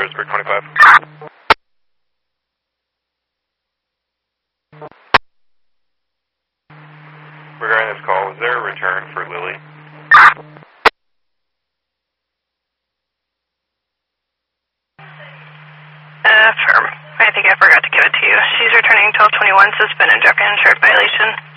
Pittsburgh 25. Regarding this call, was there a return for Lily? Firm. I think I forgot to give it to you. She's returning 1221, suspended drunk and insured violation.